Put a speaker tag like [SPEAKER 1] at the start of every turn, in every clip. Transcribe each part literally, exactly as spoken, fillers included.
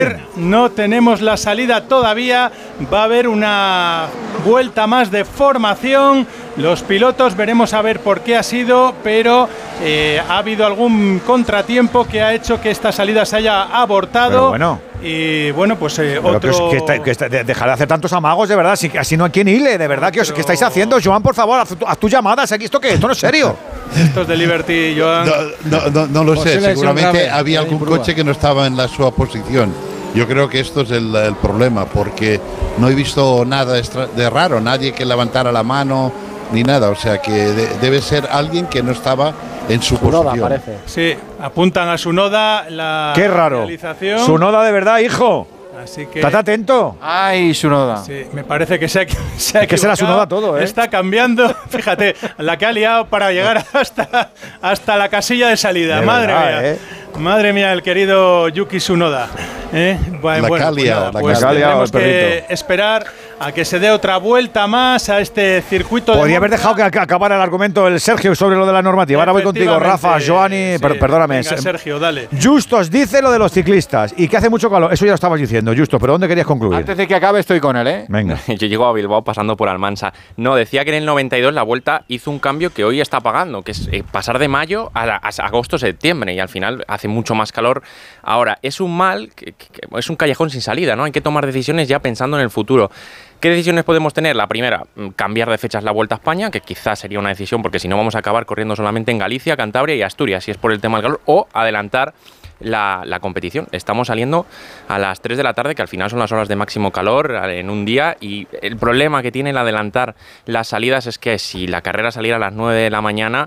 [SPEAKER 1] No tenemos la salida todavía, va a haber una vuelta más de formación. Los pilotos veremos a ver por qué ha sido, pero eh, ha habido algún contratiempo que ha hecho que esta salida se haya abortado.
[SPEAKER 2] Pero bueno.
[SPEAKER 1] Y bueno, pues eh,
[SPEAKER 2] pero
[SPEAKER 1] otro…
[SPEAKER 2] Que, que, está, que está, dejar de hacer tantos amagos, de verdad, si, así no hay quien hile, de verdad, que, os, que estáis haciendo. Joan, por favor, haz, haz tus llamadas, aquí, ¿esto qué? Esto no es serio.
[SPEAKER 1] Estos de Liberty, Joan…
[SPEAKER 3] No, no, no, no lo sé, seguramente había algún coche que no estaba en la su posición. Yo creo que esto es el, el problema, porque no he visto nada extra, de raro, nadie que levantara la mano ni nada, o sea que de, debe ser alguien que no estaba en su
[SPEAKER 4] Tsunoda,
[SPEAKER 3] posición.
[SPEAKER 4] parece.
[SPEAKER 1] Sí, apuntan a Tsunoda la
[SPEAKER 2] Qué raro.
[SPEAKER 1] realización.
[SPEAKER 2] Tsunoda de verdad, hijo.
[SPEAKER 1] Así que…
[SPEAKER 2] Estate atento.
[SPEAKER 5] Ay, Tsunoda.
[SPEAKER 1] Sí, me parece que se ha, se ha
[SPEAKER 2] Es que será Tsunoda todo, ¿eh?
[SPEAKER 1] Está cambiando, fíjate, la que ha liado para llegar hasta, hasta la casilla de salida.
[SPEAKER 2] De
[SPEAKER 1] Madre
[SPEAKER 2] verdad,
[SPEAKER 1] mía.
[SPEAKER 2] ¿eh?
[SPEAKER 1] Madre mía, el querido Yuki Tsunoda. ¿Eh? Bueno,
[SPEAKER 3] La
[SPEAKER 1] bueno,
[SPEAKER 3] que ha
[SPEAKER 1] pues
[SPEAKER 3] liado,
[SPEAKER 1] nada,
[SPEAKER 3] la
[SPEAKER 1] pues
[SPEAKER 2] que ha liado
[SPEAKER 1] tendremos
[SPEAKER 2] el
[SPEAKER 1] que
[SPEAKER 2] perrito.
[SPEAKER 1] esperar a que se dé otra vuelta más a este circuito.
[SPEAKER 2] Podría
[SPEAKER 1] de
[SPEAKER 2] haber dejado que acabara el argumento el Sergio sobre lo de la normativa. Ahora voy contigo, Rafa, Joani,
[SPEAKER 1] sí.
[SPEAKER 2] per perdóname.
[SPEAKER 1] Venga, Sergio, dale.
[SPEAKER 2] Justos dice lo de los ciclistas y que hace mucho calor. Eso ya lo estabas diciendo, Justos, pero ¿dónde querías concluir?
[SPEAKER 5] Antes de que acabe estoy con él, ¿eh?
[SPEAKER 2] Venga.
[SPEAKER 6] Yo llego a Bilbao pasando por Almansa. No, decía que en el noventa y dos la Vuelta hizo un cambio que hoy está pagando, que es eh, pasar de mayo a, a agosto-septiembre, y al final hace mucho más calor. Ahora, es un mal, que, que, que es un callejón sin salida, ¿no? Hay que tomar decisiones ya pensando en el futuro. ¿Qué decisiones podemos tener? La primera, cambiar de fechas la Vuelta a España, que quizás sería una decisión, porque si no vamos a acabar corriendo solamente en Galicia, Cantabria y Asturias, si es por el tema del calor, o adelantar la, la competición. Estamos saliendo a las tres de la tarde, que al final son las horas de máximo calor en un día, y el problema que tiene el adelantar las salidas es que si la carrera saliera a las nueve de la mañana,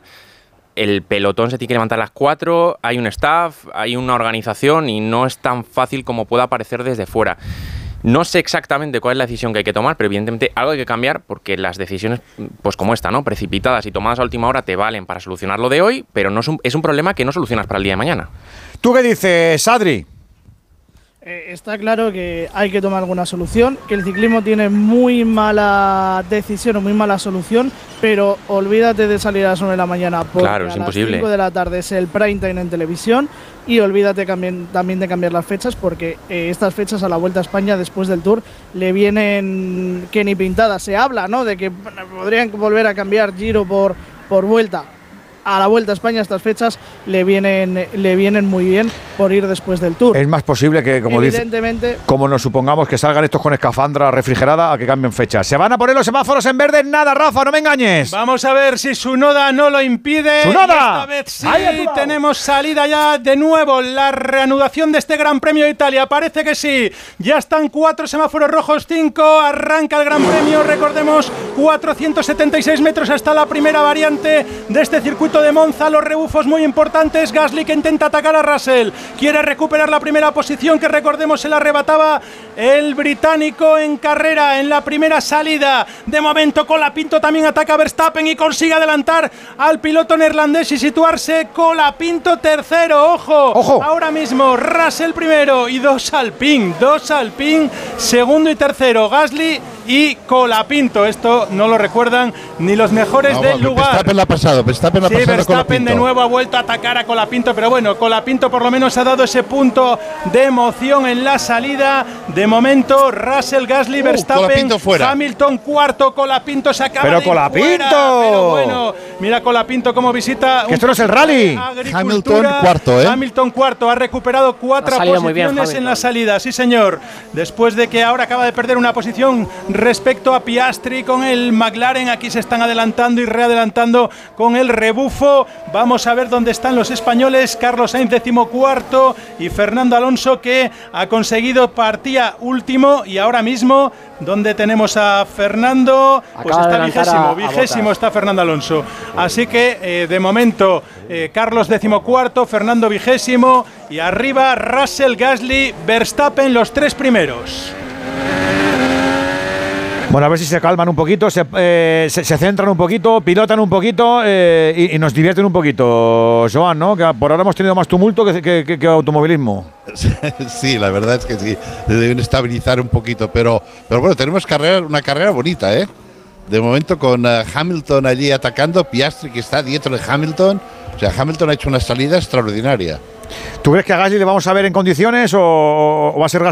[SPEAKER 6] el pelotón se tiene que levantar a las cuatro, hay un staff, hay una organización y no es tan fácil como pueda parecer desde fuera. No sé exactamente cuál es la decisión que hay que tomar, pero evidentemente algo hay que cambiar, porque las decisiones, pues como esta, ¿no? Precipitadas y tomadas a última hora te valen para solucionar lo de hoy, pero no es un, es un problema que no solucionas para el día de mañana.
[SPEAKER 2] ¿Tú qué dices, Adri?
[SPEAKER 7] Eh, está claro que hay que tomar alguna solución, que el ciclismo tiene muy mala decisión o muy mala solución, pero olvídate de salir a las nueve de la mañana, porque
[SPEAKER 6] claro, es
[SPEAKER 7] a
[SPEAKER 6] imposible.
[SPEAKER 7] las cinco de la tarde es el prime time en televisión, y olvídate también, también de cambiar las fechas, porque eh, estas fechas a la Vuelta a España después del Tour le vienen que ni pintadas. Se habla, ¿no?, de que bueno, podrían volver a cambiar Giro por, por Vuelta. A la Vuelta a España estas fechas le vienen, le vienen muy bien por ir después del Tour.
[SPEAKER 2] Es más posible que, como
[SPEAKER 7] Evidentemente,
[SPEAKER 2] dice, como nos supongamos que salgan estos con escafandra refrigerada, a que cambien fechas. ¿Se van a poner los semáforos en verde? Nada, Rafa, no me engañes.
[SPEAKER 1] Vamos a ver si Tsunoda no lo impide.
[SPEAKER 2] ¡Tsunoda!
[SPEAKER 1] Y esta vez sí, tenemos salida ya de nuevo. La reanudación de este Gran Premio de Italia. Parece que sí. Ya están cuatro semáforos rojos, cinco. Arranca el Gran Premio. Recordemos, cuatrocientos setenta y seis metros hasta la primera variante de este circuito de Monza. Los rebufos muy importantes. Gasly que intenta atacar a Russell. Quiere recuperar la primera posición, que recordemos se la arrebataba el británico en carrera en la primera salida. De momento Colapinto también ataca a Verstappen y consigue adelantar al piloto neerlandés y situarse. Colapinto tercero, ojo,
[SPEAKER 2] ojo.
[SPEAKER 1] Ahora mismo Russell primero y dos Alpine, dos Alpine segundo y tercero, Gasly y Colapinto. Esto no lo recuerdan ni los mejores
[SPEAKER 3] no,
[SPEAKER 1] del lugar.
[SPEAKER 3] Verstappen la ha pasado, Verstappen la ha
[SPEAKER 1] sí,
[SPEAKER 3] pasado.
[SPEAKER 1] Verstappen de nuevo ha vuelto a atacar a Colapinto, pero bueno, Colapinto por lo menos ha dado ese punto de emoción en la salida. De momento, Russell, Gasly,
[SPEAKER 3] uh,
[SPEAKER 1] Verstappen,
[SPEAKER 3] fuera.
[SPEAKER 1] Hamilton cuarto, Colapinto se acaba
[SPEAKER 2] pero
[SPEAKER 1] de ir
[SPEAKER 2] Colapinto.
[SPEAKER 1] fuera. Pero bueno, mira Colapinto cómo visita.
[SPEAKER 2] Que esto no es el rally.
[SPEAKER 3] Hamilton cuarto, ¿eh?
[SPEAKER 1] Hamilton cuarto, ha recuperado cuatro posiciones bien, en la salida, sí señor. Después de que ahora acaba de perder una posición respecto a Piastri con el McLaren, aquí se están adelantando y readelantando con el rebufo. Vamos a ver dónde están los españoles. Carlos Sainz decimocuarto y Fernando Alonso, que ha conseguido partía último, y ahora mismo ¿dónde tenemos a Fernando? Pues
[SPEAKER 4] acaba
[SPEAKER 1] está vigésimo,
[SPEAKER 4] a, a
[SPEAKER 1] vigésimo está Fernando Alonso. Así que eh, de momento eh, Carlos decimocuarto, Fernando vigésimo y arriba Russell, Gasly, Verstappen, los tres primeros.
[SPEAKER 2] Bueno, a ver si se calman un poquito, se, eh, se, se centran un poquito, pilotan un poquito eh, y, y nos divierten un poquito, Joan, ¿no? Que por ahora hemos tenido más tumulto que, que, que, que automovilismo.
[SPEAKER 3] Sí, la verdad es que sí, deben estabilizar un poquito, pero, pero bueno, tenemos carrera, una carrera bonita, ¿eh? De momento con uh, Hamilton allí atacando, Piastri que está dietro de Hamilton, o sea, Hamilton ha hecho una salida extraordinaria.
[SPEAKER 2] ¿Tú crees que a Gasly le vamos a ver en condiciones o, o va a ser Gasly